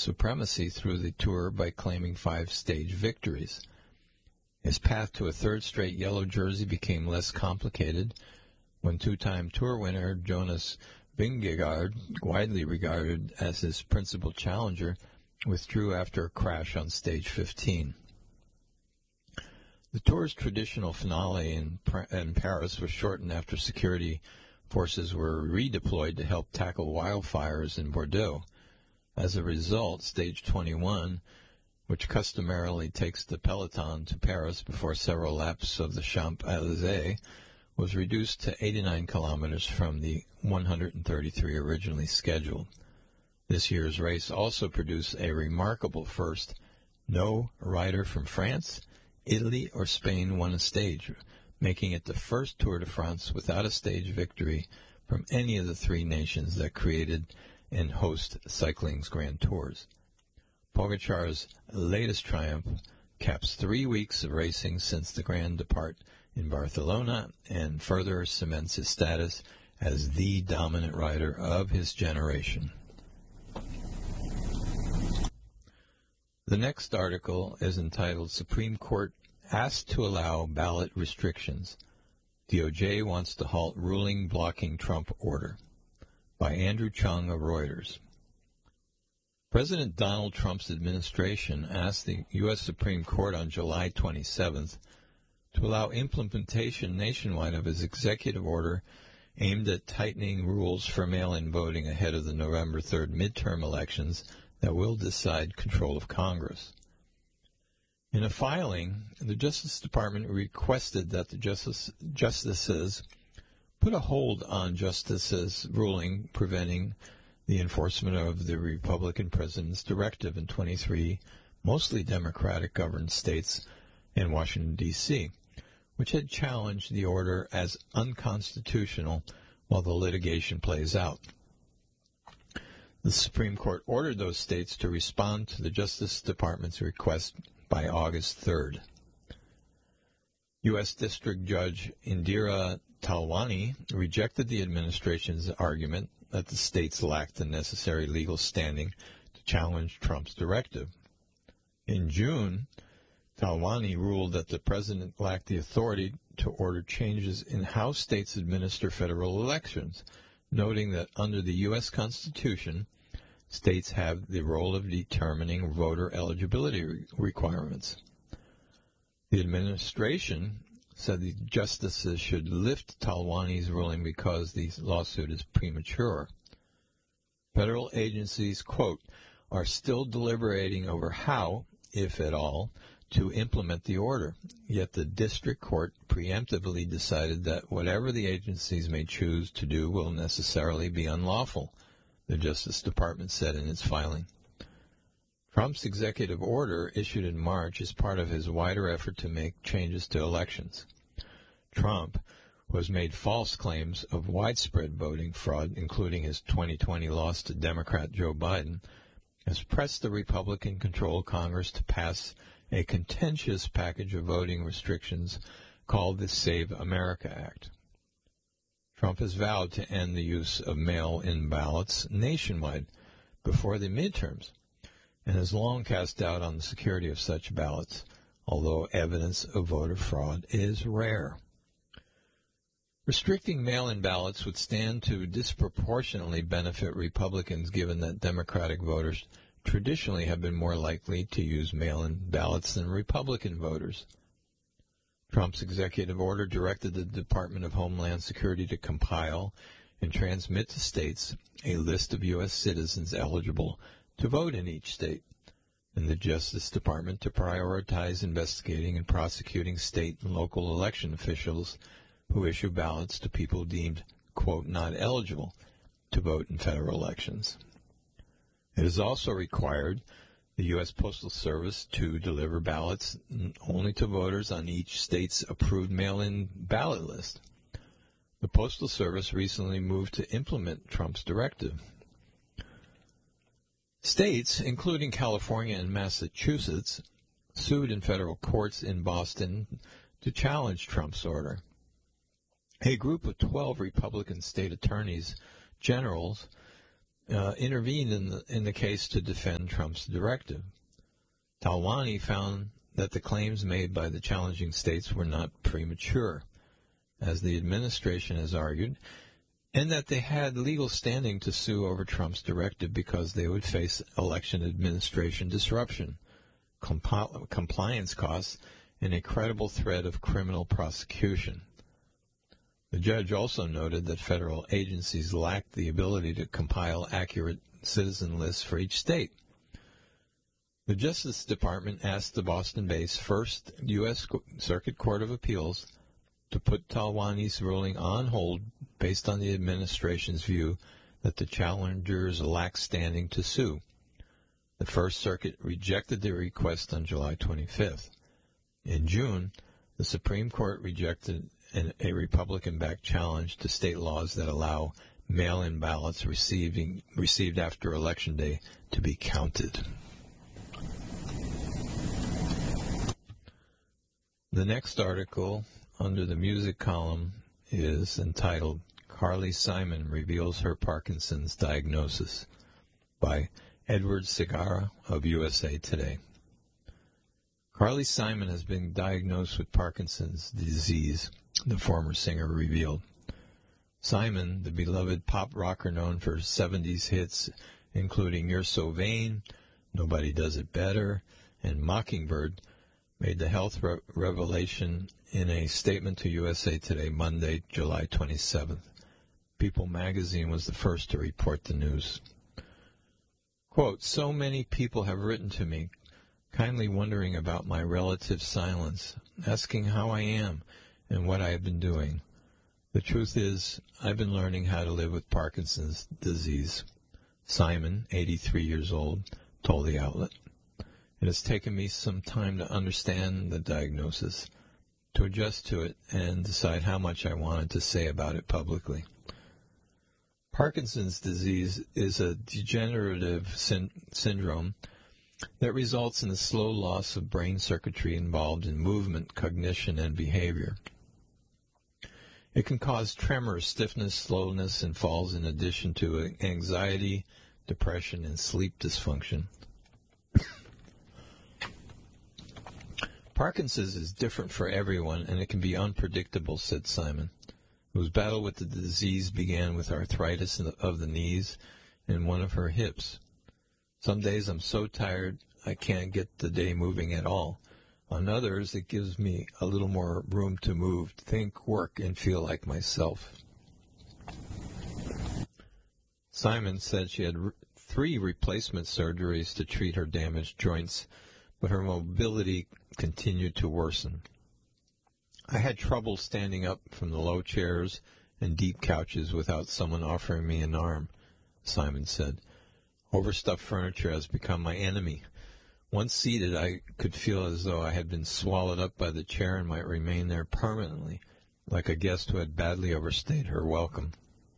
supremacy through the tour by claiming 5 stage victories. His path to a third straight yellow jersey became less complicated when two-time tour winner Jonas Vingegaard, widely regarded as his principal challenger, withdrew after a crash on stage 15. The tour's traditional finale in Paris was shortened after security forces were redeployed to help tackle wildfires in Bordeaux. As a result, stage 21, which customarily takes the peloton to Paris before several laps of the Champs-Élysées, was reduced to 89 kilometers from the 133 originally scheduled. This year's race also produced a remarkable first. No rider from France, Italy, or Spain won a stage, making it the first Tour de France without a stage victory from any of the 3 nations that created and host cycling's Grand Tours. Pogačar's latest triumph caps 3 weeks of racing since the Grand Depart in Barcelona and further cements his status as the dominant rider of his generation. The next article is entitled Supreme Court Asked to Allow Ballot Restrictions. DOJ Wants to Halt Ruling Blocking Trump Order, by Andrew Chung of Reuters. President Donald Trump's administration asked the U.S. Supreme Court on July 27th to allow implementation nationwide of his executive order aimed at tightening rules for mail-in voting ahead of the November 3rd midterm elections that will decide control of Congress. In a filing, the Justice Department requested that the justices put a hold on Justice's ruling preventing the enforcement of the Republican president's directive in 23 mostly Democratic-governed states and Washington, D.C., which had challenged the order as unconstitutional while the litigation plays out. The Supreme Court ordered those states to respond to the Justice Department's request by August 3rd. U.S. District Judge Indira Talwani rejected the administration's argument that the states lacked the necessary legal standing to challenge Trump's directive. In June, Talwani ruled that the president lacked the authority to order changes in how states administer federal elections, noting that under the U.S. Constitution, states have the role of determining voter eligibility requirements. The administration said the justices should lift Talwani's ruling because the lawsuit is premature. Federal agencies, quote, are still deliberating over how, if at all, to implement the order, yet the district court preemptively decided that whatever the agencies may choose to do will necessarily be unlawful, the Justice Department said in its filing. Trump's executive order, issued in March, is part of his wider effort to make changes to elections. Trump, who has made false claims of widespread voting fraud, including his 2020 loss to Democrat Joe Biden, has pressed the Republican-controlled Congress to pass a contentious package of voting restrictions called the Save America Act. Trump has vowed to end the use of mail-in ballots nationwide before the midterms and has long cast doubt on the security of such ballots, although evidence of voter fraud is rare. Restricting mail-in ballots would stand to disproportionately benefit Republicans, given that Democratic voters traditionally have been more likely to use mail-in ballots than Republican voters. Trump's executive order directed the Department of Homeland Security to compile and transmit to states a list of U.S. citizens eligible to vote in each state, and the Justice Department to prioritize investigating and prosecuting state and local election officials who issue ballots to people deemed, quote, not eligible to vote in federal elections. It has also required the U.S. Postal Service to deliver ballots only to voters on each state's approved mail-in ballot list. The Postal Service recently moved to implement Trump's directive. States, including California and Massachusetts, sued in federal courts in Boston to challenge Trump's order. A group of 12 Republican state attorneys generals intervened in the case to defend Trump's directive. Talwani found that the claims made by the challenging states were not premature, as the administration has argued, and that they had legal standing to sue over Trump's directive because they would face election administration disruption, compliance costs, and a credible threat of criminal prosecution. The judge also noted that federal agencies lacked the ability to compile accurate citizen lists for each state. The Justice Department asked the Boston-based First U.S. Circuit Court of Appeals to put Talwani's ruling on hold based on the administration's view that the challengers lack standing to sue. The First Circuit rejected the request on July 25th. In June, the Supreme Court rejected a Republican-backed challenge to state laws that allow mail-in ballots received after Election Day to be counted. The next article under the music column is entitled Carly Simon Reveals Her Parkinson's Diagnosis by Edward Segarra of USA Today. Carly Simon has been diagnosed with Parkinson's disease, the former singer revealed. Simon, the beloved pop rocker known for 70s hits including You're So Vain, Nobody Does It Better, and Mockingbird, made the health revelation in a statement to USA Today Monday, July 27th. People magazine was the first to report the news. Quote, so many people have written to me, kindly wondering about my relative silence, asking how I am and what I have been doing. The truth is, I've been learning how to live with Parkinson's disease. Simon, 83 years old, told the outlet. It has taken me some time to understand the diagnosis, to adjust to it, and decide how much I wanted to say about it publicly. Parkinson's disease is a degenerative syndrome that results in the slow loss of brain circuitry involved in movement, cognition, and behavior. It can cause tremors, stiffness, slowness, and falls in addition to anxiety, depression, and sleep dysfunction. Parkinson's is different for everyone, and it can be unpredictable, said Simon, whose battle with the disease began with arthritis of the knees and one of her hips. Some days I'm so tired I can't get the day moving at all. On others, it gives me a little more room to move, think, work, and feel like myself. Simon said she had 3 replacement surgeries to treat her damaged joints, but her mobility continued to worsen. I had trouble standing up from the low chairs and deep couches without someone offering me an arm, Simon said. Overstuffed furniture has become my enemy. Once seated, I could feel as though I had been swallowed up by the chair and might remain there permanently, like a guest who had badly overstayed her welcome.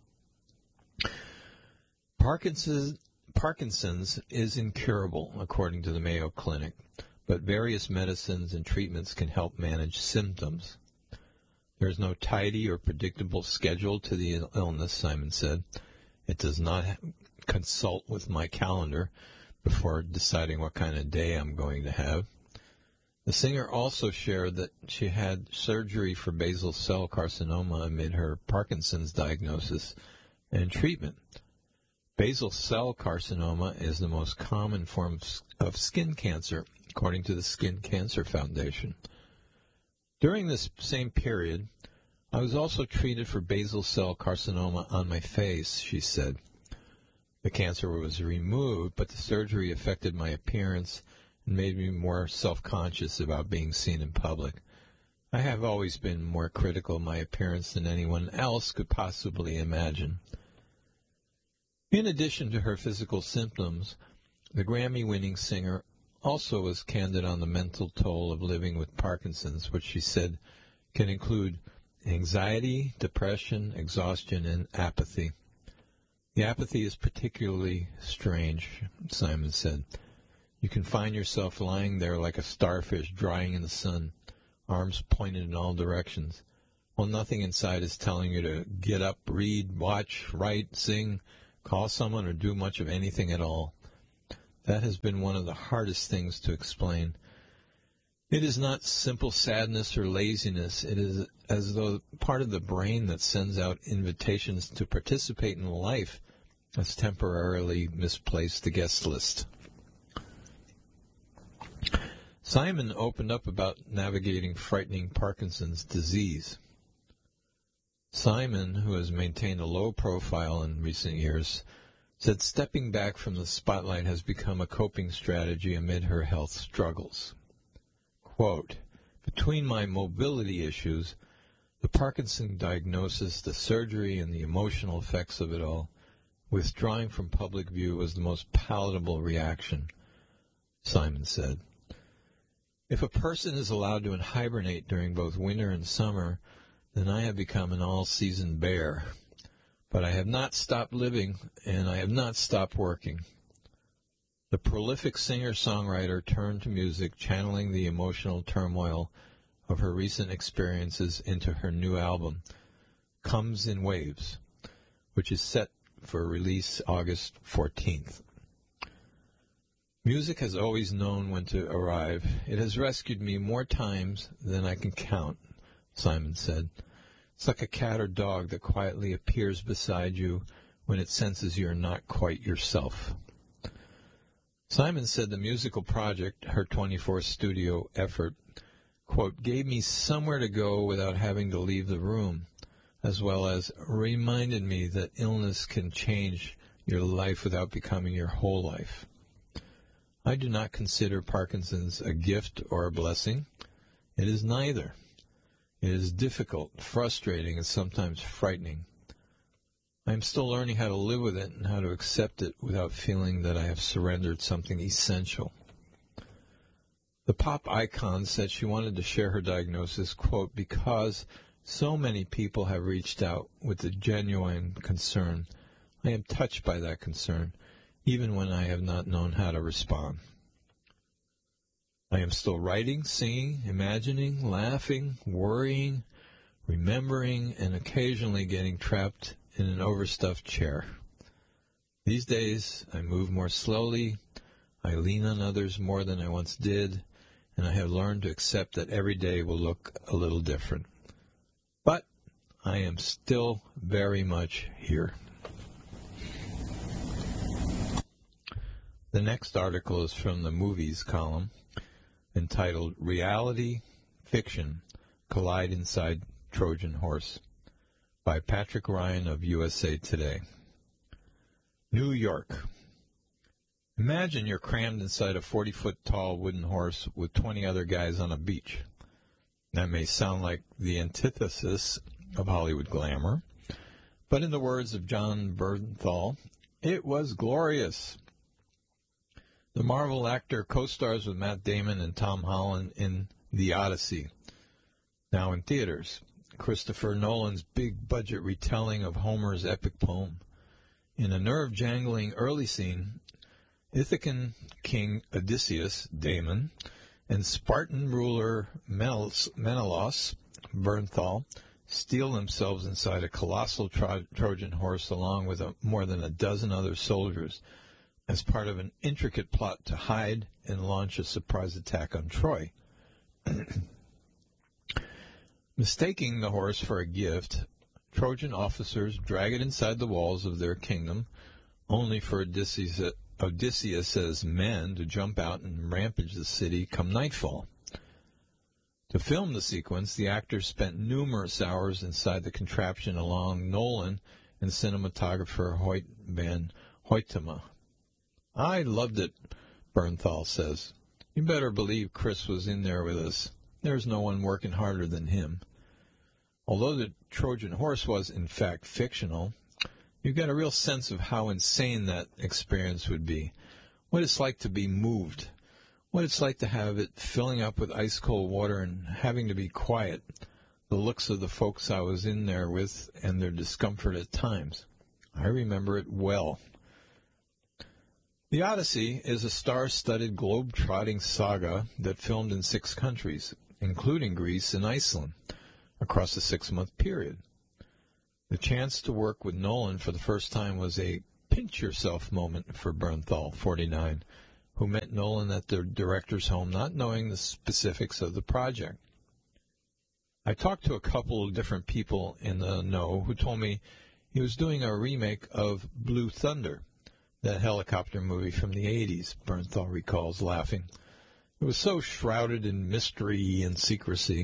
Parkinson's is incurable, according to the Mayo Clinic, but various medicines and treatments can help manage symptoms. There is no tidy or predictable schedule to the illness, Simon said. It does not consult with my calendar before deciding what kind of day I'm going to have. The singer also shared that she had surgery for basal cell carcinoma amid her Parkinson's diagnosis and treatment. Basal cell carcinoma is the most common form of skin cancer, according to the Skin Cancer Foundation. During this same period, I was also treated for basal cell carcinoma on my face, she said. The cancer was removed, but the surgery affected my appearance and made me more self-conscious about being seen in public. I have always been more critical of my appearance than anyone else could possibly imagine. In addition to her physical symptoms, the Grammy-winning singer also was candid on the mental toll of living with Parkinson's, which she said can include anxiety, depression, exhaustion, and apathy. The apathy is particularly strange, Simon said. You can find yourself lying there like a starfish drying in the sun, arms pointed in all directions, while nothing inside is telling you to get up, read, watch, write, sing, call someone, or do much of anything at all. That has been one of the hardest things to explain. It is not simple sadness or laziness. It is as though part of the brain that sends out invitations to participate in life has temporarily misplaced the guest list. Simon opened up about navigating frightening Parkinson's disease. Simon, who has maintained a low profile in recent years, said stepping back from the spotlight has become a coping strategy amid her health struggles. Quote, between my mobility issues, the Parkinson diagnosis, the surgery, and the emotional effects of it all, withdrawing from public view was the most palatable reaction, Simon said. If a person is allowed to hibernate during both winter and summer, then I have become an all-season bear. But I have not stopped living, and I have not stopped working. The prolific singer-songwriter turned to music, channeling the emotional turmoil of her recent experiences into her new album, Comes in Waves, which is set for release August 14th. Music has always known when to arrive. It has rescued me more times than I can count, Simon said. It's like a cat or dog that quietly appears beside you when it senses you're not quite yourself. Simon said the musical project, her 24th studio effort, quote, gave me somewhere to go without having to leave the room, as well as reminded me that illness can change your life without becoming your whole life. I do not consider Parkinson's a gift or a blessing. It is neither. It is difficult, frustrating, and sometimes frightening. I am still learning how to live with it and how to accept it without feeling that I have surrendered something essential. The pop icon said she wanted to share her diagnosis, quote, because so many people have reached out with a genuine concern. I am touched by that concern, even when I have not known how to respond. I am still writing, singing, imagining, laughing, worrying, remembering, and occasionally getting trapped in an overstuffed chair. These days, I move more slowly, I lean on others more than I once did, and I have learned to accept that every day will look a little different. But I am still very much here. The next article is from the Movies column, entitled Reality Fiction Collide Inside Trojan Horse, by Patrick Ryan of USA Today. New York. Imagine you're crammed inside a 40-foot tall wooden horse with 20 other guys on a beach. That may sound like the antithesis of Hollywood glamour, but in the words of Jon Bernthal, it was glorious. The Marvel actor co-stars with Matt Damon and Tom Holland in The Odyssey, now in theaters. Christopher Nolan's big-budget retelling of Homer's epic poem. In a nerve-jangling early scene, Ithacan king Odysseus, Damon, and Spartan ruler Menelaus, Bernthal, steal themselves inside a colossal Trojan horse along with more than a dozen other soldiers, as part of an intricate plot to hide and launch a surprise attack on Troy. Mistaking the horse for a gift, Trojan officers drag it inside the walls of their kingdom, only for Odysseus' men to jump out and rampage the city come nightfall. To film the sequence, the actors spent numerous hours inside the contraption along Nolan and cinematographer Hoyt van Hoytema. I loved it, Bernthal says. You better believe Chris was in there with us. There's no one working harder than him. Although the Trojan horse was, in fact, fictional, you got a real sense of how insane that experience would be. What it's like to be moved. What it's like to have it filling up with ice-cold water and having to be quiet. The looks of the folks I was in there with and their discomfort at times. I remember it well. The Odyssey is a star-studded globe-trotting saga that filmed in 6 countries, including Greece and Iceland, across a 6-month period. The chance to work with Nolan for the first time was a pinch-yourself moment for Bernthal, 49, who met Nolan at the director's home, not knowing the specifics of the project. I talked to a couple of different people in the know who told me he was doing a remake of Blue Thunder, that helicopter movie from the 80s, Bernthal recalls, laughing. It was so shrouded in mystery and secrecy.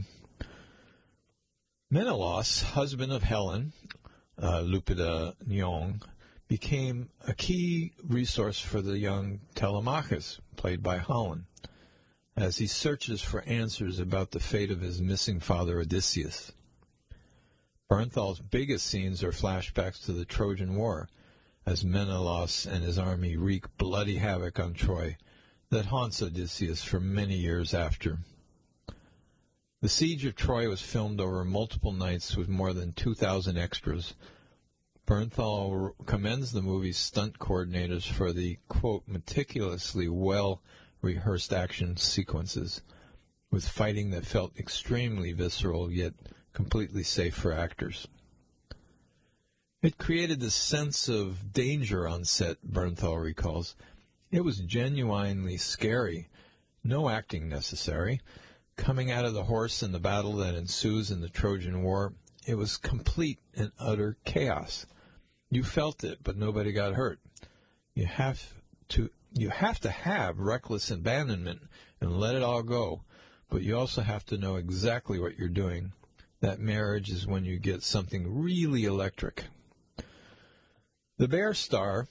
Menelaus, husband of Helen, Lupita Nyong, became a key resource for the young Telemachus, played by Holland, as he searches for answers about the fate of his missing father Odysseus. Bernthal's biggest scenes are flashbacks to the Trojan War, as Menelaus and his army wreak bloody havoc on Troy that haunts Odysseus for many years after. The siege of Troy was filmed over multiple nights with more than 2,000 extras. Bernthal commends the movie's stunt coordinators for the, quote, meticulously well-rehearsed action sequences, with fighting that felt extremely visceral yet completely safe for actors. It created this sense of danger on set, Bernthal recalls. It was genuinely scary. No acting necessary. Coming out of the horse in the battle that ensues in the Trojan War, it was complete and utter chaos. You felt it, but nobody got hurt. You have to have reckless abandonment and let it all go, but you also have to know exactly what you're doing. That marriage is when you get something really electric. The Bear star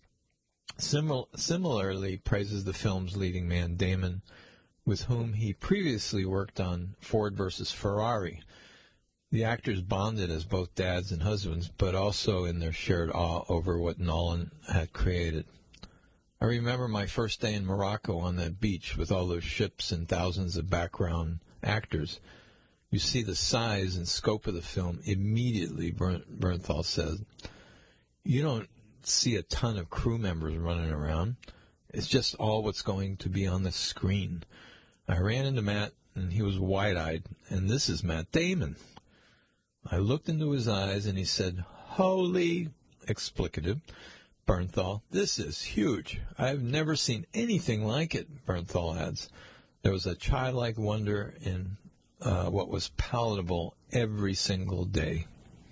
similarly praises the film's leading man, Damon, with whom he previously worked on Ford versus Ferrari. The actors bonded as both dads and husbands, but also in their shared awe over what Nolan had created. I remember my first day in Morocco on that beach with all those ships and thousands of background actors. You see the size and scope of the film immediately, Bernthal said. You don't see a ton of crew members running around. It's just all what's going to be on the screen. I ran into Matt, and he was wide-eyed, and this is Matt Damon. I looked into his eyes, and he said, "Holy," explicative, Bernthal, "this is huge. I've never seen anything like it," Bernthal adds. There was a childlike wonder in what was palatable every single day.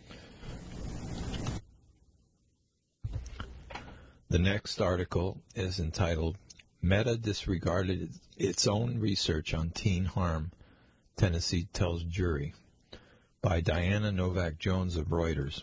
The next article is entitled, Meta Disregarded Its Own Research on Teen Harm, Tennessee Tells Jury, by Diana Novak-Jones of Reuters.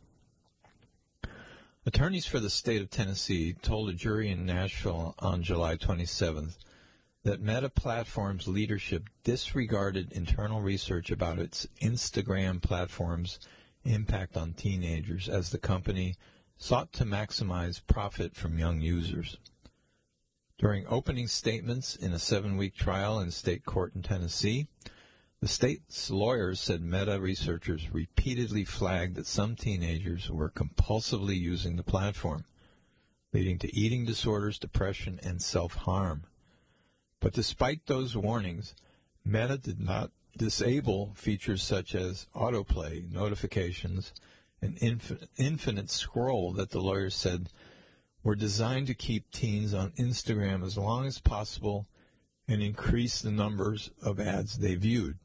Attorneys for the state of Tennessee told a jury in Nashville on July 27th that Meta Platforms' leadership disregarded internal research about its Instagram platform's impact on teenagers as the company sought to maximize profit from young users. During opening statements in a 7-week trial in state court in Tennessee, the state's lawyers said Meta researchers repeatedly flagged that some teenagers were compulsively using the platform, leading to eating disorders, depression, and self-harm. But despite those warnings, Meta did not disable features such as autoplay, notifications, and infinite scroll that the lawyers said were designed to keep teens on Instagram as long as possible and increase the numbers of ads they viewed.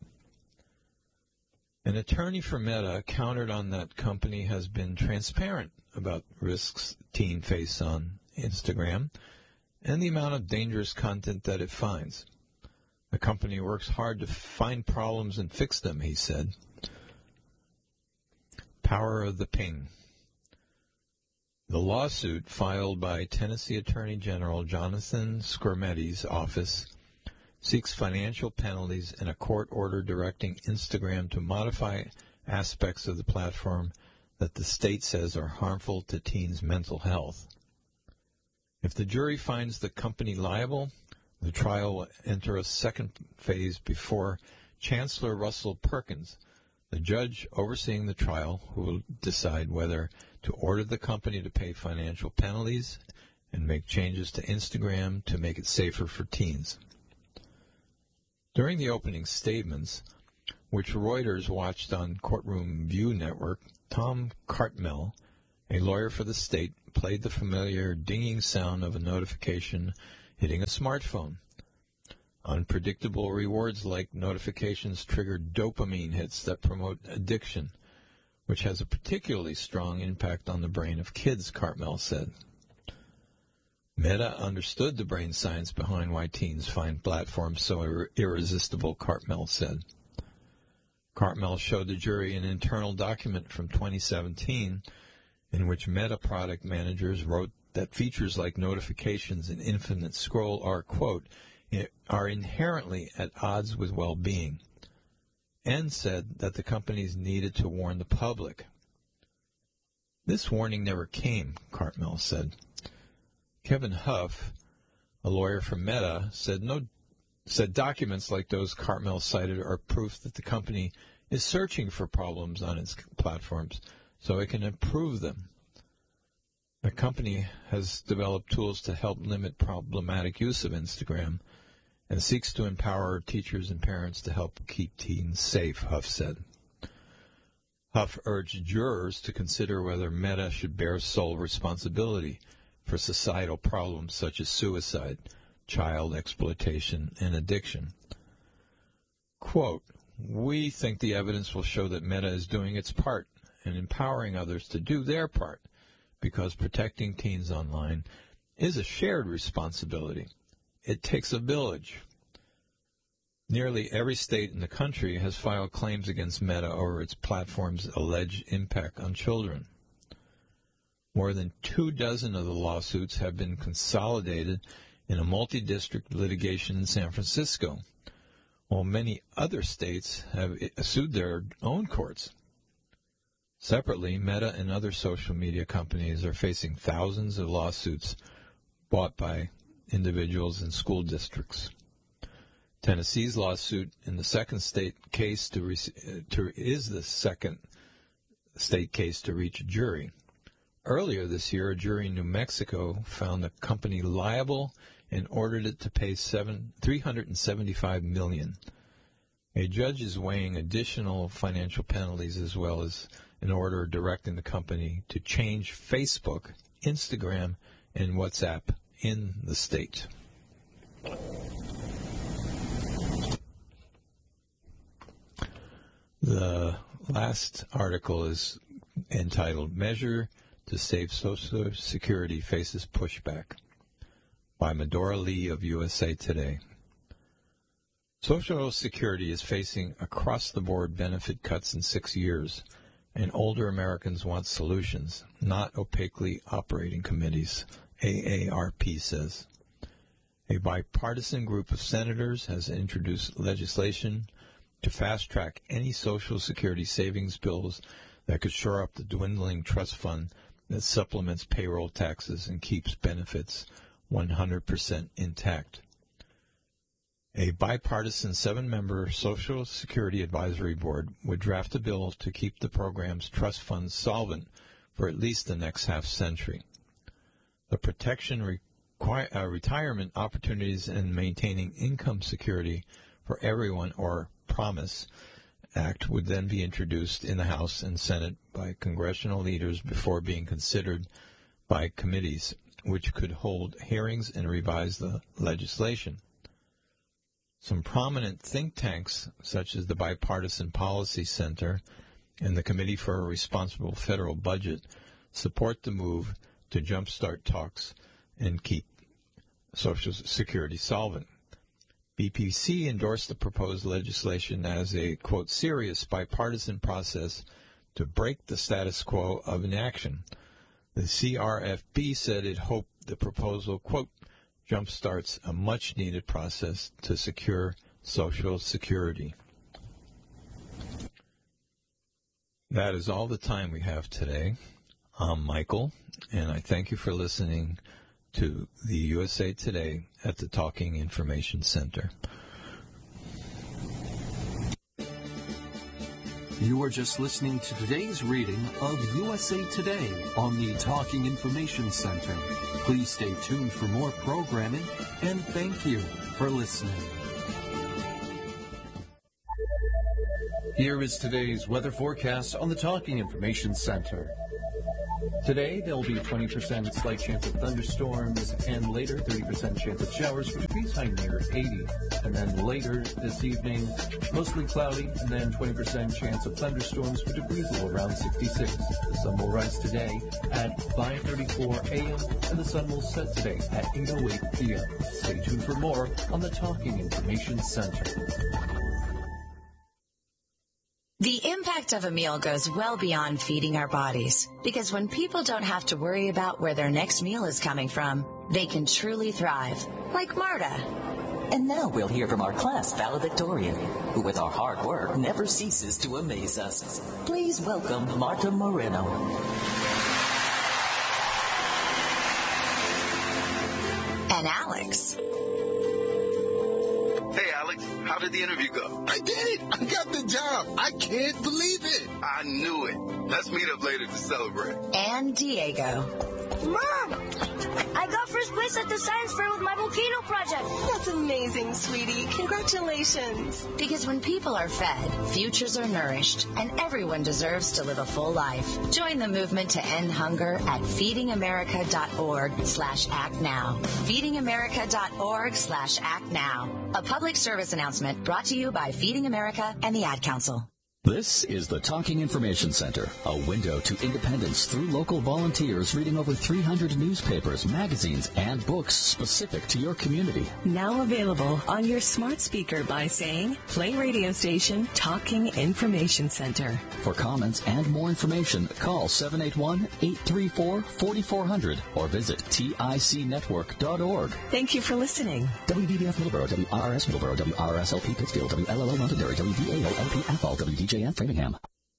An attorney for Meta countered on that company has been transparent about risks teens face on Instagram and the amount of dangerous content that it finds. The company works hard to find problems and fix them, he said. Power of the ping. The lawsuit filed by Tennessee Attorney General Jonathan Skrmetti's office seeks financial penalties and a court order directing Instagram to modify aspects of the platform that the state says are harmful to teens' mental health. If the jury finds the company liable, the trial will enter a second phase before Chancellor Russell Perkins, the judge overseeing the trial, who will decide whether to order the company to pay financial penalties and make changes to Instagram to make it safer for teens. During the opening statements, which Reuters watched on Courtroom View Network, Tom Cartmel, a lawyer for the state, played the familiar dinging sound of a notification hitting a smartphone. Unpredictable rewards like notifications trigger dopamine hits that promote addiction, which has a particularly strong impact on the brain of kids, Cartmel said. Meta understood the brain science behind why teens find platforms so irresistible, Cartmel said. Cartmel showed the jury an internal document from 2017 in which Meta product managers wrote that features like notifications and infinite scroll are, quote, are inherently at odds with well-being, and said that the companies needed to warn the public. This warning never came, Cartmel said. Kevin Huff, a lawyer for Meta, said documents like those Cartmel cited are proof that the company is searching for problems on its platforms so it can improve them. The company has developed tools to help limit problematic use of Instagram and seeks to empower teachers and parents to help keep teens safe, Huff said. Huff urged jurors to consider whether Meta should bear sole responsibility for societal problems such as suicide, child exploitation, and addiction. Quote, we think the evidence will show that Meta is doing its part and empowering others to do their part because protecting teens online is a shared responsibility. It takes a village. Nearly every state in the country has filed claims against Meta over its platform's alleged impact on children. More than 24 of the lawsuits have been consolidated in a multi-district litigation in San Francisco, while many other states have sued their own courts. Separately, Meta and other social media companies are facing thousands of lawsuits brought by individuals and school districts. Tennessee's lawsuit in the second state case is the second state case to reach a jury. Earlier this year, a jury in New Mexico found the company liable and ordered it to pay $375 million. A judge is weighing additional financial penalties as well as an order directing the company to change Facebook, Instagram, and WhatsApp in the state. The last article is entitled Measure to Save Social Security Faces Pushback by Medora Lee of USA Today. Social Security is facing across-the-board benefit cuts in 6 years, and older Americans want solutions, not opaquely operating committees, AARP says. A bipartisan group of senators has introduced legislation to fast-track any Social Security savings bills that could shore up the dwindling trust fund that supplements payroll taxes and keeps benefits 100% intact. A bipartisan 7-member Social Security Advisory Board would draft a bill to keep the program's trust funds solvent for at least the next half-century. The Protection Retirement Opportunities and Maintaining Income Security for Everyone, or PROMISE, Act would then be introduced in the House and Senate by congressional leaders before being considered by committees, which could hold hearings and revise the legislation. Some prominent think tanks, such as the Bipartisan Policy Center and the Committee for a Responsible Federal Budget, support the move to jumpstart talks and keep Social Security solvent. BPC endorsed the proposed legislation as a, quote, serious bipartisan process to break the status quo of inaction. The CRFB said it hoped the proposal, quote, jumpstarts a much-needed process to secure Social Security. That is all the time we have today. I'm Michael, and I thank you for listening to the USA Today at the Talking Information Center. You are just listening to today's reading of USA Today on the Talking Information Center. Please stay tuned for more programming, and thank you for listening. Here is today's weather forecast on the Talking Information Center. Today, there will be a 20% slight chance of thunderstorms, and later 30% chance of showers for degrees high near 80. And then later this evening, mostly cloudy, and then 20% chance of thunderstorms for degrees low around 66. The sun will rise today at 5:34 a.m., and the sun will set today at 8:08 p.m. Stay tuned for more on the Talking Information Center. The impact of a meal goes well beyond feeding our bodies, because when people don't have to worry about where their next meal is coming from, they can truly thrive, like Marta. And now we'll hear from our class valedictorian, who with our hard work never ceases to amaze us. Please welcome Marta Moreno. And Alex. Hey, Alex, how did the interview go? I did it! I got the job! I can't believe it! I knew it. Let's meet up later to celebrate. And Diego. Mom! I got first place at the science fair with my volcano project. That's amazing, sweetie. Congratulations. Because when people are fed, futures are nourished, and everyone deserves to live a full life. Join the movement to end hunger at feedingamerica.org/actnow. Feedingamerica.org/actnow. A public service announcement brought to you by Feeding America and the Ad Council. This is the Talking Information Center, a window to independence through local volunteers reading over 300 newspapers, magazines, and books specific to your community. Now available on your smart speaker by saying, play radio station Talking Information Center. For comments and more information, call 781-834-4400 or visit ticnetwork.org. Thank you for listening. WVBF Middleborough, WRRS Middleborough, WRSLP Pittsfield, WLLO Londonderry, WVAO-LP Athol, WDJF Framingham.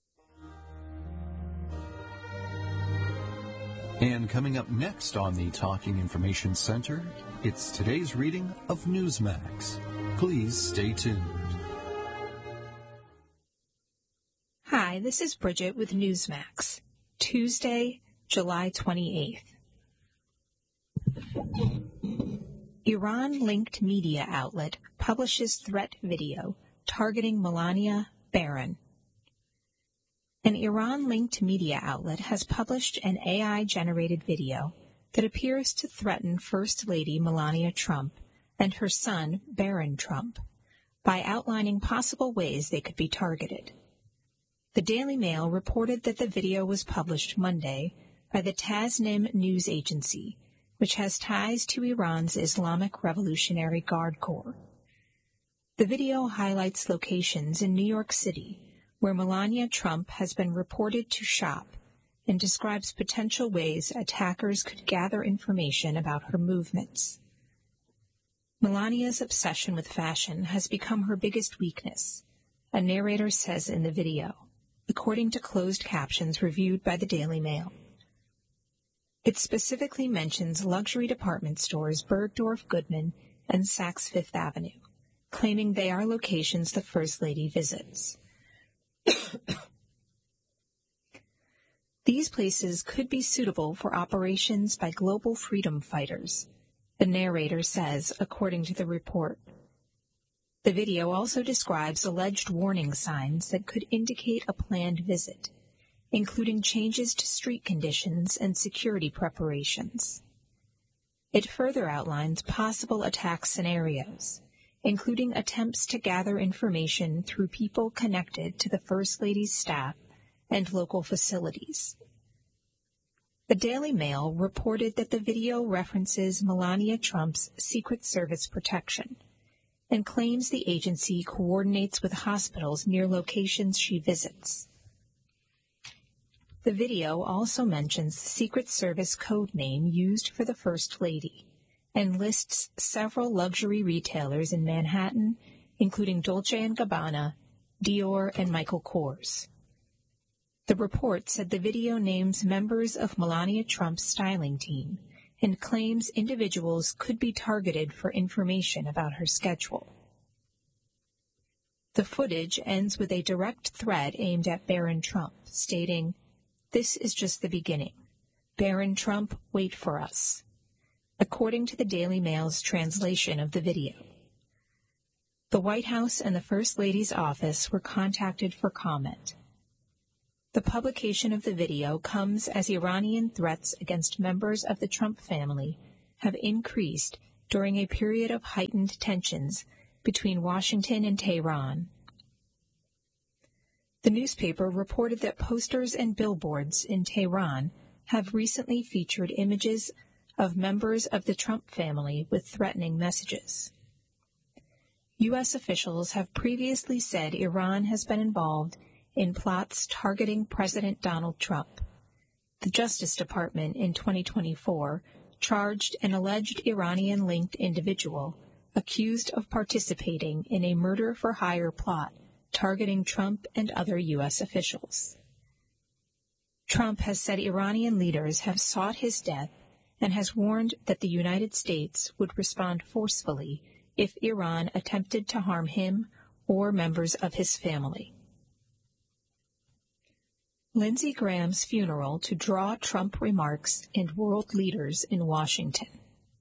And coming up next on the Talking Information Center, it's today's reading of Newsmax. Please stay tuned. Hi, this is Bridget with Newsmax. Tuesday, July 28th. Iran-linked media outlet publishes threat video targeting Melania Barron. An Iran-linked media outlet has published an AI-generated video that appears to threaten First Lady Melania Trump and her son, Barron Trump, by outlining possible ways they could be targeted. The Daily Mail reported that the video was published Monday by the Tasnim news agency, which has ties to Iran's Islamic Revolutionary Guard Corps. The video highlights locations in New York City where Melania Trump has been reported to shop and describes potential ways attackers could gather information about her movements. Melania's obsession with fashion has become her biggest weakness, a narrator says in the video, according to closed captions reviewed by the Daily Mail. It specifically mentions luxury department stores Bergdorf Goodman and Saks Fifth Avenue, claiming they are locations the First Lady visits. These places could be suitable for operations by global freedom fighters, the narrator says, according to the report. The video also describes alleged warning signs that could indicate a planned visit, including changes to street conditions and security preparations. It further outlines possible attack scenarios, including attempts to gather information through people connected to the First Lady's staff and local facilities. The Daily Mail reported that the video references Melania Trump's Secret Service protection and claims the agency coordinates with hospitals near locations she visits. The video also mentions the Secret Service code name used for the First Lady and lists several luxury retailers in Manhattan, including Dolce & Gabbana, Dior, and Michael Kors. The report said the video names members of Melania Trump's styling team and claims individuals could be targeted for information about her schedule. The footage ends with a direct threat aimed at Barron Trump, stating, "This is just the beginning. Barron Trump, wait for us," according to the Daily Mail's translation of the video. The White House and the First Lady's office were contacted for comment. The publication of the video comes as Iranian threats against members of the Trump family have increased during a period of heightened tensions between Washington and Tehran. The newspaper reported that posters and billboards in Tehran have recently featured images of members of the Trump family with threatening messages. U.S. officials have previously said Iran has been involved in plots targeting President Donald Trump. The Justice Department in 2024 charged an alleged Iranian-linked individual accused of participating in a murder-for-hire plot targeting Trump and other U.S. officials. Trump has said Iranian leaders have sought his death and has warned that the United States would respond forcefully if Iran attempted to harm him or members of his family. Lindsey Graham's funeral to draw Trump remarks and world leaders in Washington.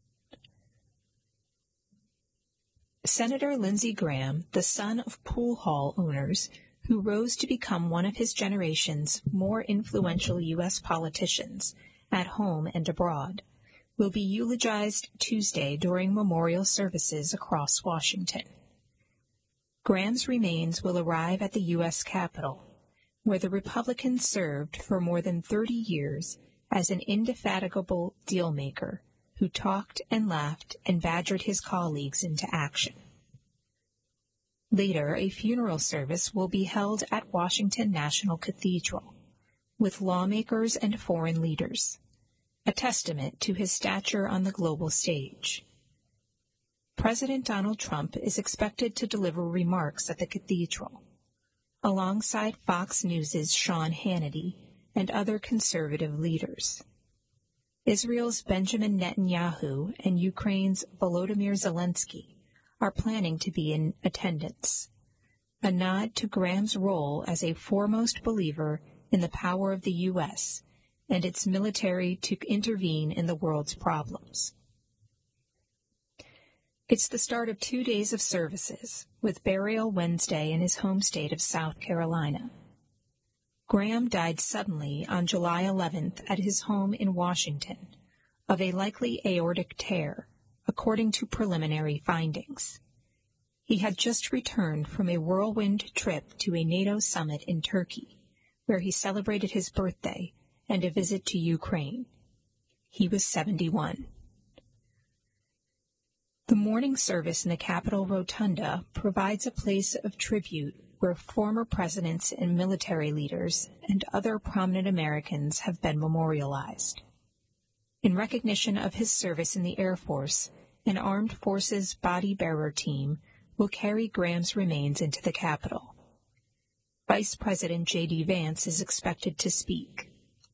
Senator Lindsey Graham, the son of pool hall owners who rose to become one of his generation's more influential U.S. politicians at home and abroad, will be eulogized Tuesday during memorial services across Washington. Graham's remains will arrive at the U.S. Capitol, where the Republican served for more than 30 years as an indefatigable dealmaker who talked and laughed and badgered his colleagues into action. Later, a funeral service will be held at Washington National Cathedral, with lawmakers and foreign leaders, a testament to his stature on the global stage. President Donald Trump is expected to deliver remarks at the cathedral, alongside Fox News' Sean Hannity and other conservative leaders. Israel's Benjamin Netanyahu and Ukraine's Volodymyr Zelensky are planning to be in attendance, a nod to Graham's role as a foremost believer in the power of the U.S. and its military to intervene in the world's problems. It's the start of 2 days of services, with burial Wednesday in his home state of South Carolina. Graham died suddenly on July 11th at his home in Washington of a likely aortic tear, according to preliminary findings. He had just returned from a whirlwind trip to a NATO summit in Turkey, where he celebrated his birthday and a visit to Ukraine. He was 71. The morning service in the Capitol Rotunda provides a place of tribute where former presidents and military leaders and other prominent Americans have been memorialized. In recognition of his service in the Air Force, an Armed Forces body bearer team will carry Graham's remains into the Capitol. Vice President J.D. Vance is expected to speak.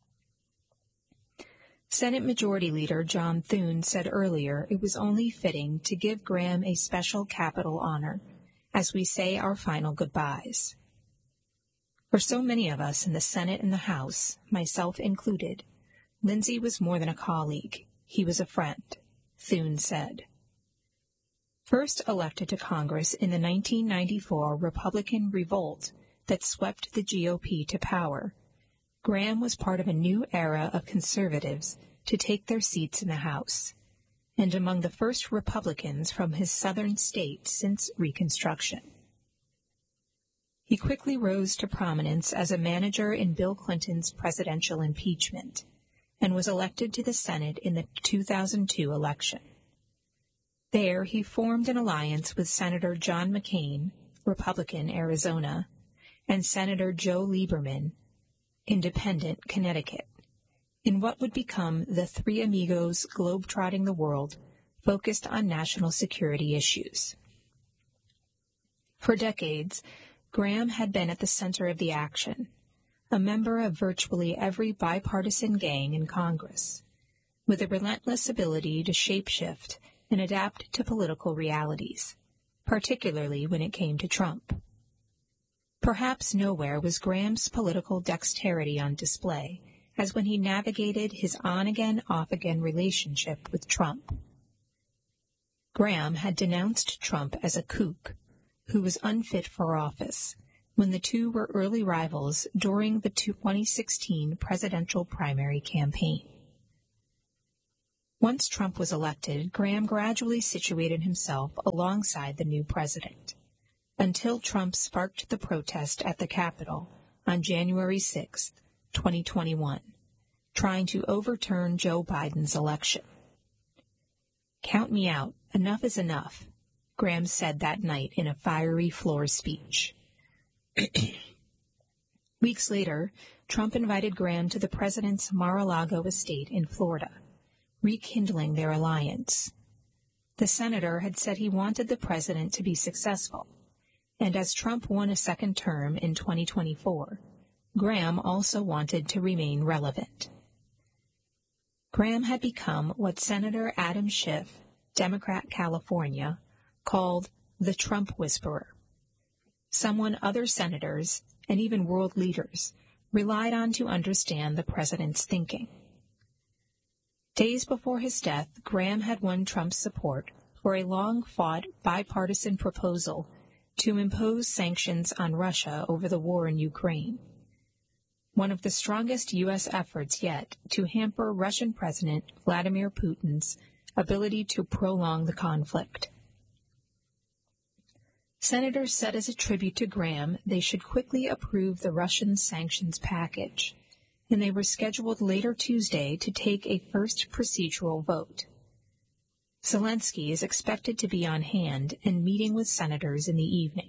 Senate Majority Leader John Thune said earlier it was only fitting to give Graham a special Capitol honor as we say our final goodbyes. For so many of us in the Senate and the House, myself included, Lindsey was more than a colleague. He was a friend, Thune said. First elected to Congress in the 1994 Republican revolt that swept the GOP to power, Graham was part of a new era of conservatives to take their seats in the House, and among the first Republicans from his southern state since Reconstruction. He quickly rose to prominence as a manager in Bill Clinton's presidential impeachment, and was elected to the Senate in the 2002 election. There, he formed an alliance with Senator John McCain, Republican, Arizona, and Senator Joe Lieberman, Independent, Connecticut, in what would become the Three Amigos globetrotting the world, focused on national security issues. For decades, Graham had been at the center of the action, a member of virtually every bipartisan gang in Congress, with a relentless ability to shapeshift and adapt to political realities, particularly when it came to Trump. Perhaps nowhere was Graham's political dexterity on display as when he navigated his on-again, off-again relationship with Trump. Graham had denounced Trump as a kook who was unfit for office, when the two were early rivals during the 2016 presidential primary campaign. Once Trump was elected, Graham gradually situated himself alongside the new president, until Trump sparked the protest at the Capitol on January 6, 2021, trying to overturn Joe Biden's election. "Count me out. Enough is enough," Graham said that night in a fiery floor speech. Weeks later, Trump invited Graham to the president's Mar-a-Lago estate in Florida, rekindling their alliance. The senator had said he wanted the president to be successful, and as Trump won a second term in 2024, Graham also wanted to remain relevant. Graham had become what Senator Adam Schiff, Democrat California, called the Trump whisperer, someone other senators and even world leaders relied on to understand the president's thinking. Days before his death, Graham had won Trump's support for a long-fought bipartisan proposal to impose sanctions on Russia over the war in Ukraine, one of the strongest U.S. efforts yet to hamper Russian President Vladimir Putin's ability to prolong the conflict. Senators said as a tribute to Graham they should quickly approve the Russian sanctions package, and they were scheduled later Tuesday to take a first procedural vote. Zelensky is expected to be on hand and meeting with senators in the evening.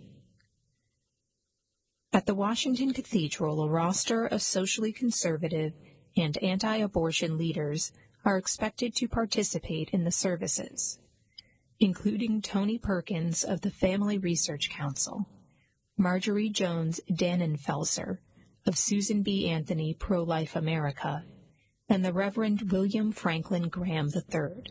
At the Washington Cathedral, a roster of socially conservative and anti-abortion leaders are expected to participate in the services, including Tony Perkins of the Family Research Council, Marjorie Jones Dannenfelser of Susan B. Anthony Pro-Life America, and the Reverend William Franklin Graham III.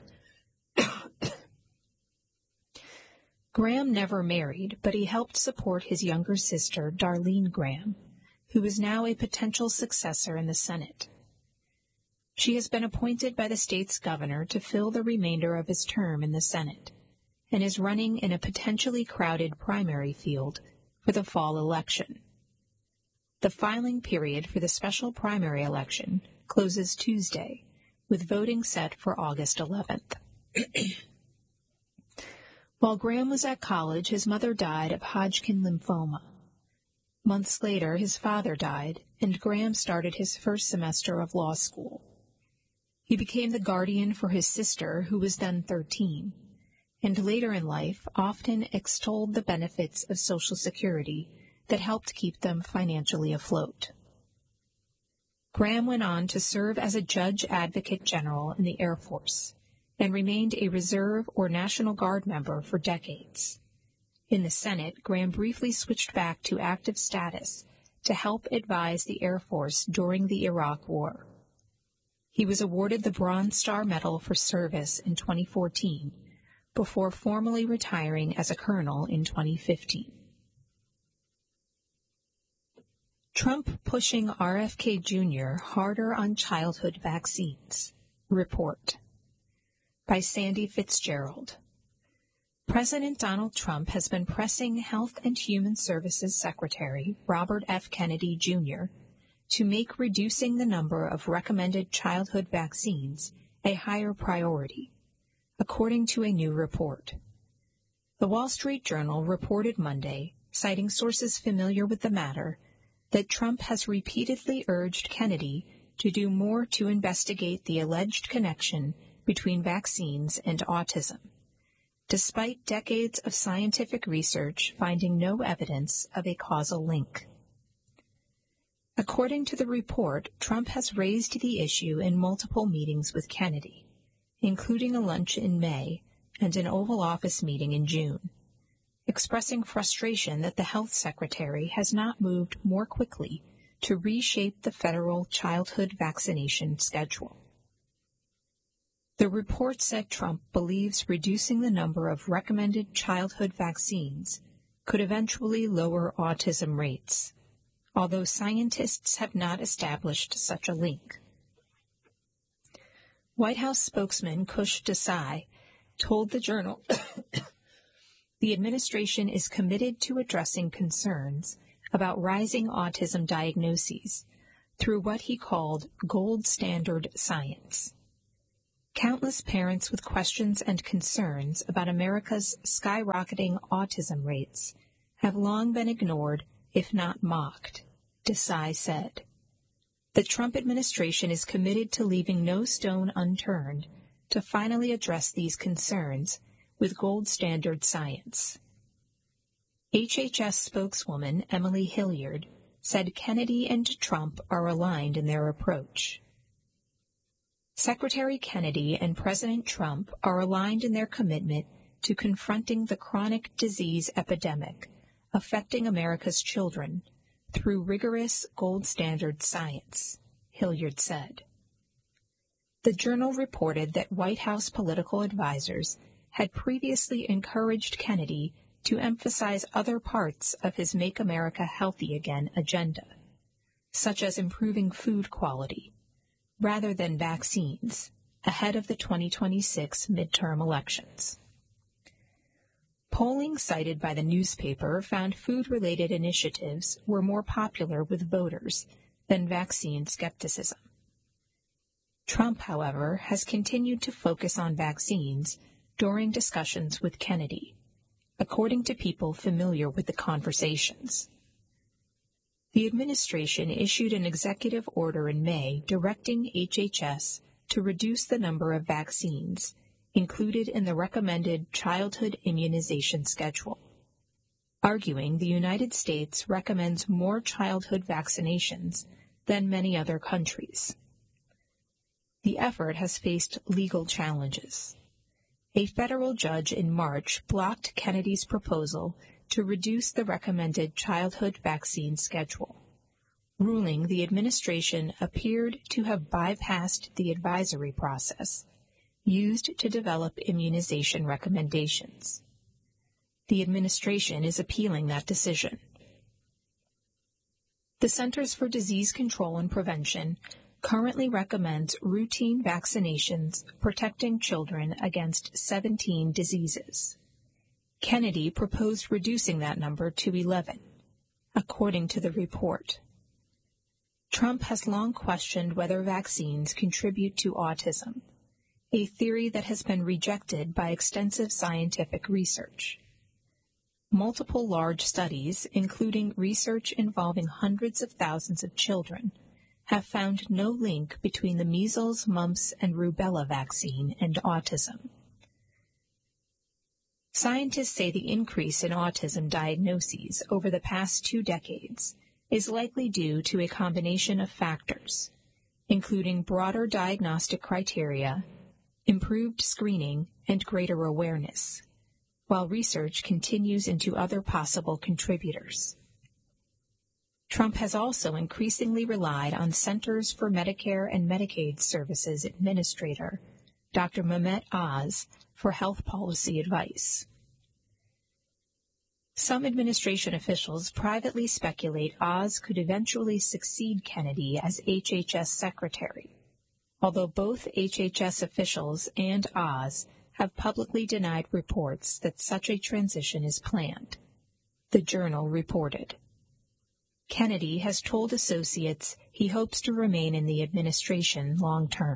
Graham never married, but he helped support his younger sister, Darlene Graham, who is now a potential successor in the Senate. She has been appointed by the state's governor to fill the remainder of his term in the Senate, and is running in a potentially crowded primary field for the fall election. The filing period for the special primary election closes Tuesday, with voting set for August 11th. While Graham was at college, his mother died of Hodgkin lymphoma. Months later, his father died, and Graham started his first semester of law school. He became the guardian for his sister, who was then 13, and later in life often extolled the benefits of Social Security that helped keep them financially afloat. Graham went on to serve as a Judge Advocate General in the Air Force, and remained a Reserve or National Guard member for decades. In the Senate, Graham briefly switched back to active status to help advise the Air Force during the Iraq War. He was awarded the Bronze Star Medal for service in 2014, before formally retiring as a colonel in 2015. Trump pushing RFK Jr. harder on childhood vaccines. Report by Sandy Fitzgerald. President Donald Trump has been pressing Health and Human Services Secretary Robert F. Kennedy, Jr. to make reducing the number of recommended childhood vaccines a higher priority, according to a new report. The Wall Street Journal reported Monday, citing sources familiar with the matter, that Trump has repeatedly urged Kennedy to do more to investigate the alleged connection between vaccines and autism, despite decades of scientific research finding no evidence of a causal link. According to the report, Trump has raised the issue in multiple meetings with Kennedy, including a lunch in May and an Oval Office meeting in June, expressing frustration that the health secretary has not moved more quickly to reshape the federal childhood vaccination schedule. The report said Trump believes reducing the number of recommended childhood vaccines could eventually lower autism rates, although scientists have not established such a link. White House spokesman Kush Desai told the Journal the administration is committed to addressing concerns about rising autism diagnoses through what he called gold standard science. Countless parents with questions and concerns about America's skyrocketing autism rates have long been ignored, if not mocked, Desai said. The Trump administration is committed to leaving no stone unturned to finally address these concerns with gold standard science. HHS spokeswoman Emily Hilliard said Kennedy and Trump are aligned in their approach. Secretary Kennedy and President Trump are aligned in their commitment to confronting the chronic disease epidemic affecting America's children through rigorous gold standard science, Hilliard said. The Journal reported that White House political advisors had previously encouraged Kennedy to emphasize other parts of his Make America Healthy Again agenda, such as improving food quality, rather than vaccines, ahead of the 2026 midterm elections. Polling cited by the newspaper found food-related initiatives were more popular with voters than vaccine skepticism. Trump, however, has continued to focus on vaccines during discussions with Kennedy, according to people familiar with the conversations. The administration issued an executive order in May directing HHS to reduce the number of vaccines included in the recommended childhood immunization schedule, arguing the United States recommends more childhood vaccinations than many other countries. The effort has faced legal challenges. A federal judge in March blocked Kennedy's proposal to reduce the recommended childhood vaccine schedule, ruling the administration appeared to have bypassed the advisory process used to develop immunization recommendations. The administration is appealing that decision. The Centers for Disease Control and Prevention currently recommends routine vaccinations protecting children against 17 diseases. Kennedy proposed reducing that number to 11, according to the report. Trump has long questioned whether vaccines contribute to autism, a theory that has been rejected by extensive scientific research. Multiple large studies, including research involving hundreds of thousands of children, have found no link between the measles, mumps, and rubella vaccine and autism. Scientists say the increase in autism diagnoses over the past 2 decades is likely due to a combination of factors, including broader diagnostic criteria, improved screening, and greater awareness, while research continues into other possible contributors. Trump has also increasingly relied on Centers for Medicare and Medicaid Services Administrator, Dr. Mehmet Oz, for health policy advice. Some administration officials privately speculate Oz could eventually succeed Kennedy as HHS Secretary, although both HHS officials and Oz have publicly denied reports that such a transition is planned, the Journal reported. Kennedy has told associates he hopes to remain in the administration long term.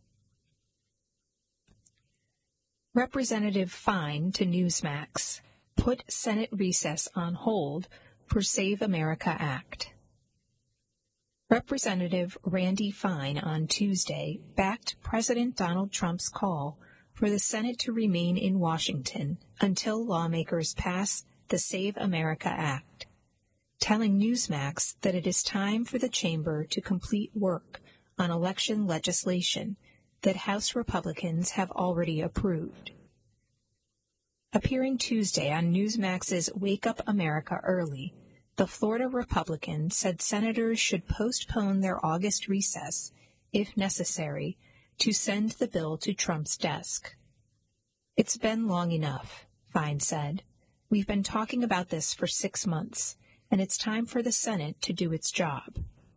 Representative Fine to Newsmax put Senate recess on hold for Save America Act. Representative Randy Fine on Tuesday backed President Donald Trump's call for the Senate to remain in Washington until lawmakers pass the Save America Act, telling Newsmax that it is time for the chamber to complete work on election legislation that House Republicans have already approved. Appearing Tuesday on Newsmax's Wake Up America Early, the Florida Republican said senators should postpone their August recess, if necessary, to send the bill to Trump's desk. It's been long enough, Fine said. We've been talking about this for 6 months, and it's time for the Senate to do its job.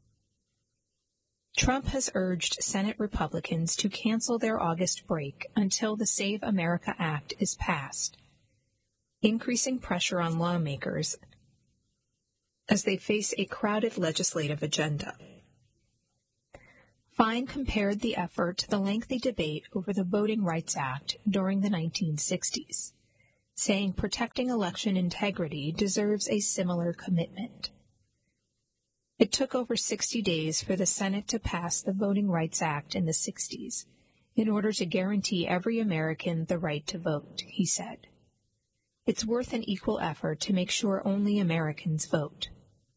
Trump has urged Senate Republicans to cancel their August break until the Save America Act is passed, increasing pressure on lawmakers as they face a crowded legislative agenda. Fine compared the effort to the lengthy debate over the Voting Rights Act during the 1960s, saying protecting election integrity deserves a similar commitment. It took over 60 days for the Senate to pass the Voting Rights Act in the 60s in order to guarantee every American the right to vote, he said. It's worth an equal effort to make sure only Americans vote.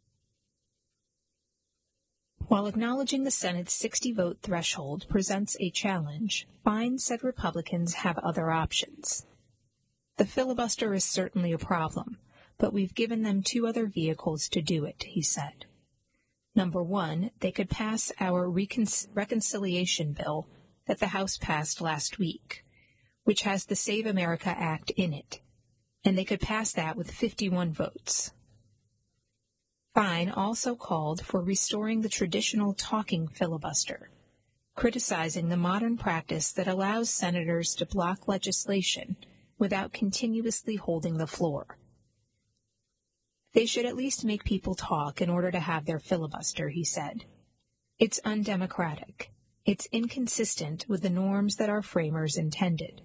While acknowledging the Senate's 60-vote threshold presents a challenge, Fine said Republicans have other options. The filibuster is certainly a problem, but we've given them two other vehicles to do it, he said. Number one, they could pass our reconciliation bill that the House passed last week, which has the Save America Act in it, and they could pass that with 51 votes. Fine also called for restoring the traditional talking filibuster, criticizing the modern practice that allows senators to block legislation without continuously holding the floor. They should at least make people talk in order to have their filibuster, he said. It's undemocratic. It's inconsistent with the norms that our framers intended.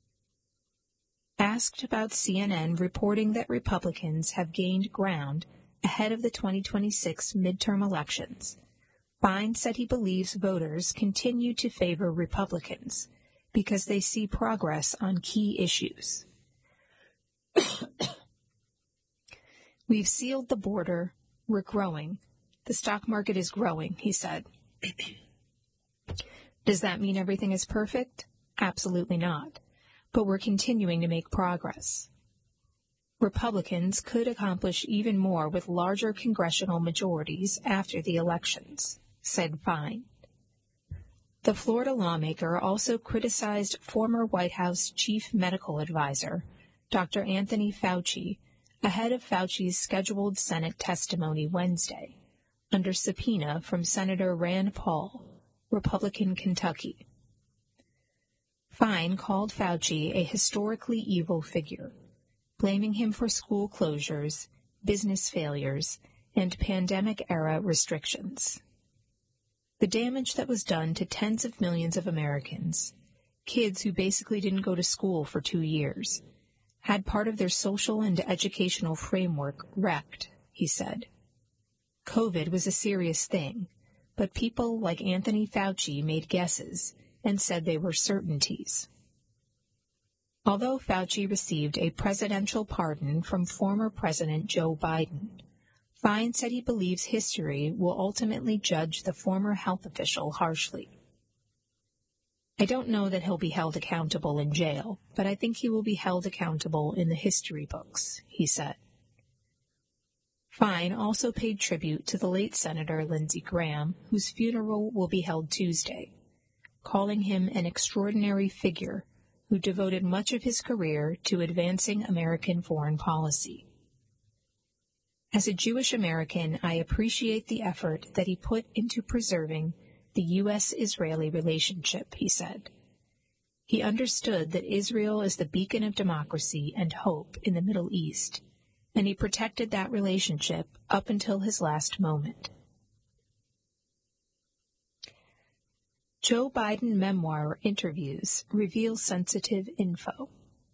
Asked about CNN reporting that Republicans have gained ground ahead of the 2026 midterm elections, Fine said he believes voters continue to favor Republicans because they see progress on key issues. We've sealed the border. We're growing. The stock market is growing, he said. Does that mean everything is perfect? Absolutely not. But we're continuing to make progress. Republicans could accomplish even more with larger congressional majorities after the elections, said Fine. The Florida lawmaker also criticized former White House chief medical advisor, Dr. Anthony Fauci, ahead of Fauci's scheduled Senate testimony Wednesday, under subpoena from Senator Rand Paul, Republican Kentucky. Fine called Fauci a historically evil figure, blaming him for school closures, business failures, and pandemic-era restrictions. The damage that was done to tens of millions of Americans, kids who basically didn't go to school for 2 years, had part of their social and educational framework wrecked, he said. COVID was a serious thing, but people like Anthony Fauci made guesses and said they were certainties. Although Fauci received a presidential pardon from former President Joe Biden, Fine said he believes history will ultimately judge the former health official harshly. I don't know that he'll be held accountable in jail, but I think he will be held accountable in the history books, he said. Fine also paid tribute to the late Senator Lindsey Graham, whose funeral will be held Tuesday, calling him an extraordinary figure who devoted much of his career to advancing American foreign policy. As a Jewish American, I appreciate the effort that he put into preserving the U.S.-Israeli relationship, he said. He understood that Israel is the beacon of democracy and hope in the Middle East, and he protected that relationship up until his last moment. Joe Biden memoir interviews reveal sensitive info.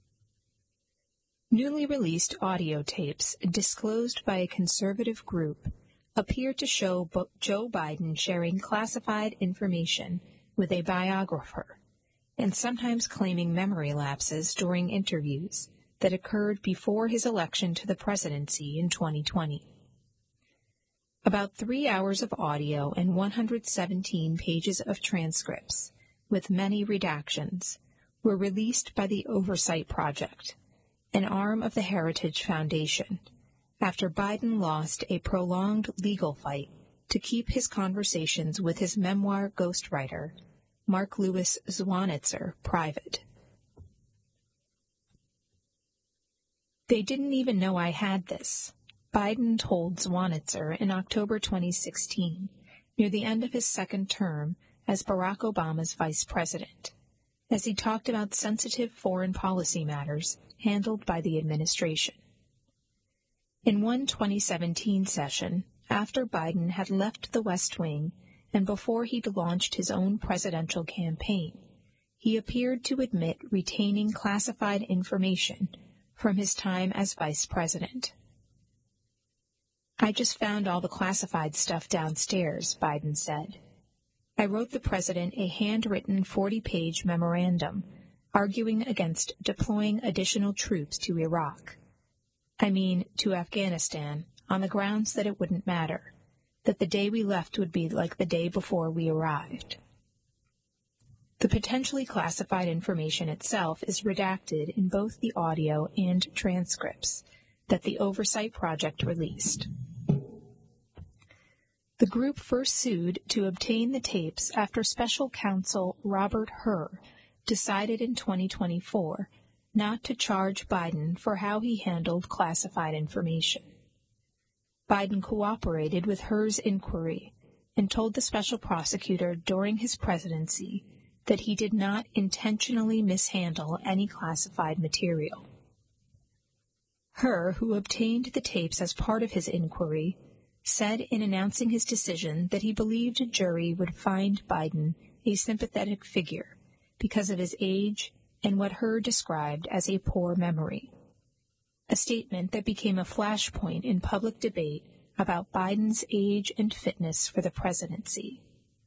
Newly released audio tapes disclosed by a conservative group appear to show Joe Biden sharing classified information with a biographer and sometimes claiming memory lapses during interviews that occurred before his election to the presidency in 2020. About 3 hours of audio and 117 pages of transcripts, with many redactions, were released by the Oversight Project, an arm of the Heritage Foundation, after Biden lost a prolonged legal fight to keep his conversations with his memoir ghostwriter, Mark Lewis Zwanitzer, private. They didn't even know I had this, Biden told Zwanitzer in October 2016, near the end of his second term as Barack Obama's vice president, as he talked about sensitive foreign policy matters handled by the administration. In one 2017 session, after Biden had left the West Wing and before he'd launched his own presidential campaign, he appeared to admit retaining classified information from his time as vice president. "I just found all the classified stuff downstairs," Biden said. "I wrote the president a handwritten 40-page memorandum arguing against deploying additional troops to Iraq. To Afghanistan, on the grounds that it wouldn't matter, that the day we left would be like the day before we arrived." The potentially classified information itself is redacted in both the audio and transcripts that the Oversight Project released. The group first sued to obtain the tapes after special counsel Robert Hur decided in 2024 not to charge Biden for how he handled classified information. Biden cooperated with Hur's inquiry and told the special prosecutor during his presidency that he did not intentionally mishandle any classified material. Hur, who obtained the tapes as part of his inquiry, said in announcing his decision that he believed a jury would find Biden a sympathetic figure because of his age and what Hur described as a poor memory, a statement that became a flashpoint in public debate about Biden's age and fitness for the presidency.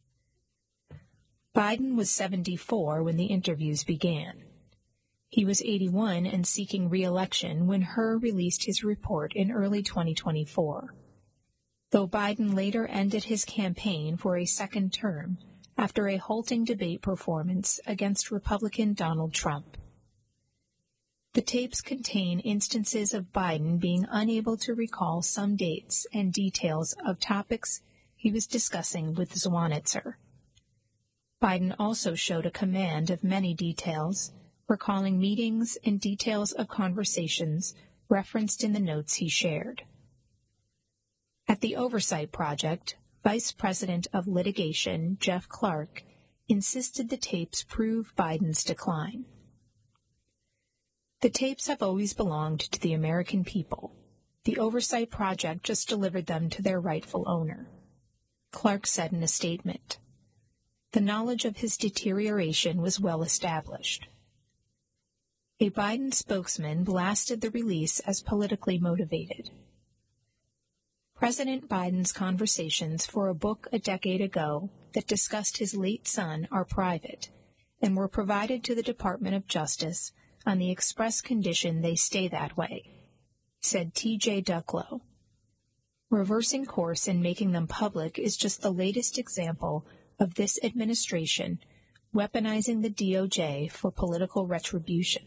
Biden was 74 when the interviews began. He was 81 and seeking re-election when Hur released his report in early 2024, though Biden later ended his campaign for a second term after a halting debate performance against Republican Donald Trump. The tapes contain instances of Biden being unable to recall some dates and details of topics he was discussing with Zwonitzer. Biden also showed a command of many details, recalling meetings and details of conversations referenced in the notes he shared. At the Oversight Project, Vice President of Litigation Jeff Clark insisted the tapes prove Biden's decline. "The tapes have always belonged to the American people. The Oversight Project just delivered them to their rightful owner," Clark said in a statement. The knowledge of his deterioration was well established. A Biden spokesman blasted the release as politically motivated. President Biden's conversations for a book a decade ago that discussed his late son are private and were provided to the Department of Justice on the express condition they stay that way, said T.J. Ducklow. Reversing course and making them public is just the latest example of this administration weaponizing the DOJ for political retribution.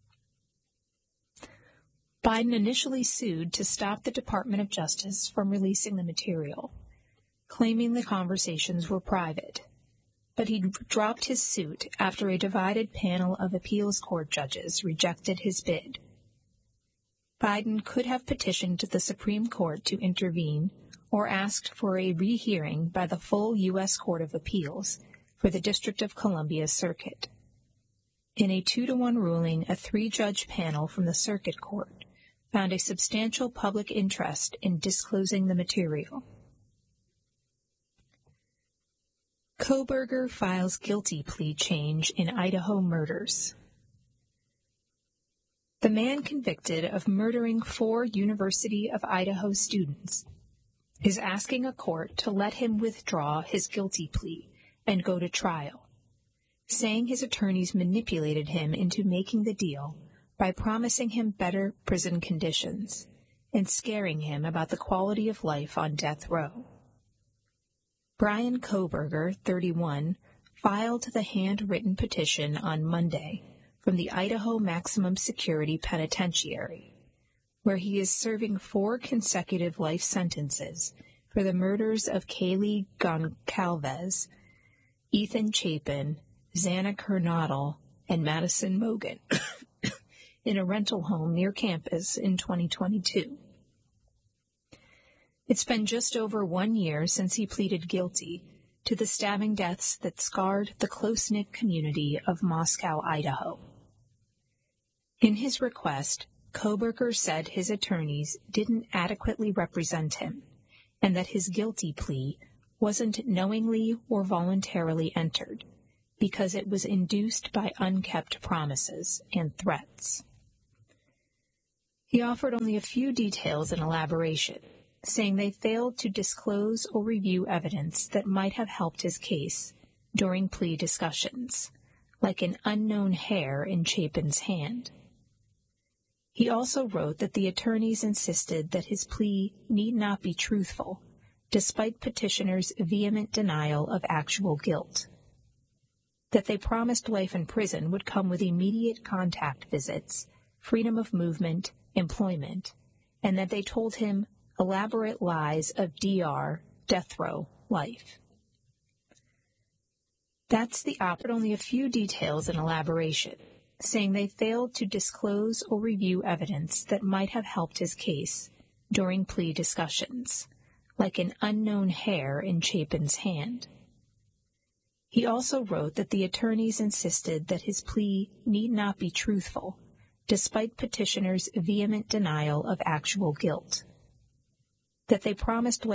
Biden initially sued to stop the Department of Justice from releasing the material, claiming the conversations were private, but he dropped his suit after a divided panel of appeals court judges rejected his bid. Biden could have petitioned the Supreme Court to intervene or asked for a rehearing by the full U.S. Court of Appeals for the District of Columbia Circuit. In a 2-to-1 ruling, a 3-judge panel from the Circuit Court found a substantial public interest in disclosing the material. Kohberger files guilty plea change in Idaho murders. The man convicted of murdering 4 University of Idaho students is asking a court to let him withdraw his guilty plea and go to trial, saying his attorneys manipulated him into making the deal by promising him better prison conditions and scaring him about the quality of life on death row. Brian Kohberger, 31, filed the handwritten petition on Monday from the Idaho Maximum Security Penitentiary, where he is serving 4 consecutive life sentences for the murders of Kaylee Goncalves, Ethan Chapin, Xana Kernodle, and Madison Mogan in a rental home near campus in 2022. It's been just over 1 year since he pleaded guilty to the stabbing deaths that scarred the close-knit community of Moscow, Idaho. In his request, Kohberger said his attorneys didn't adequately represent him and that his guilty plea wasn't knowingly or voluntarily entered because it was induced by unkept promises and threats. He offered only a few details and elaboration, saying they failed to disclose or review evidence that might have helped his case during plea discussions, like an unknown hair in Chapin's hand. He also wrote that the attorneys insisted that his plea need not be truthful, despite petitioner's vehement denial of actual guilt, that they promised life in prison would come with immediate contact visits, freedom of movement, employment, and that they told him elaborate lies of DR, death row, life. That's the opposite, only a few details and elaboration, saying they failed to disclose or review evidence that might have helped his case during plea discussions, like an unknown hair in Chapin's hand. He also wrote that the attorneys insisted that his plea need not be truthful, despite petitioner's vehement denial of actual guilt, that they promised